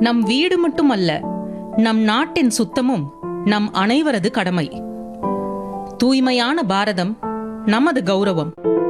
நம் வீடு மட்டுமல்ல, நம் நாட்டின் சுத்தமும் நம் அனைவரது கடமை. தூய்மையான பாரதம் நமது கௌரவம்.